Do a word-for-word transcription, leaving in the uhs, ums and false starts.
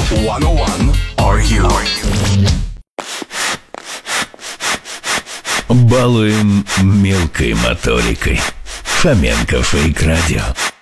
one. Are you? Балуем мелкой моторикой. Фоменко Фейк Радио.